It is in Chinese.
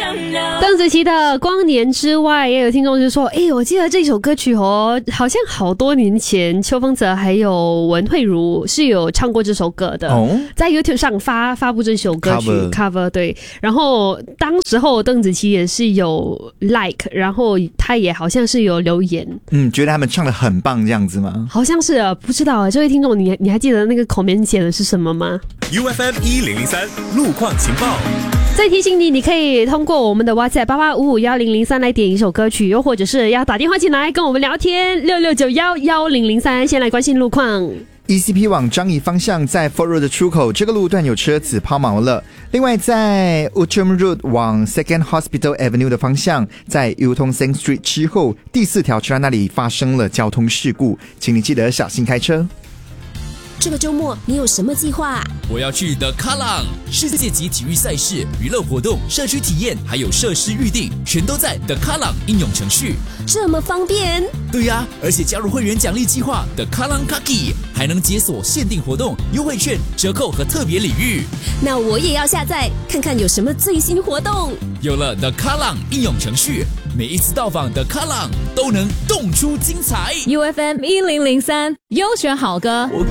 邓紫棋的《光年之外》，也有听众就说：“我记得这首歌曲好像好多年前邱锋泽还有文慧茹是有唱过这首歌的，在 YouTube 上发布这首歌曲 cover 对。然后当时候邓紫棋也是有 like， 然后她也好像是有留言， 觉得他们唱得很棒这样子吗？ 好像是不知道这位听众你还记得那个comment写的是什么吗？ UFM 1003路况情报。 再提醒你，你可以通过我们的 WhatsApp 88551003来点一首歌曲，又或者是要打电话进来跟我们聊天66911003。先来关心路况。 ECP 往樟宜方向在 Fort Road 的出口，这个路段有车子抛锚了。另外，在 Outram Road 往 Second Hospital Avenue 的方向，在 Yutong Seng Street 之后第4条车站那里发生了交通事故，请你记得小心开车。 这个周末你有什么计划？ 我要去 The Kallang 世界级体育赛事、娱乐活动、社区体验，还有设施预定，全都在 The Kallang 应用程序。 这么方便？ 对呀，而且加入会员奖励计划 The Kallang Kaki， 还能解锁限定活动、优惠券、折扣和特别礼遇。 那我也要下载看看有什么最新活动。 有了 The Kallang 应用程序，每一次到访 The Kallang 都能动出精彩。 UFM 1003优选好歌。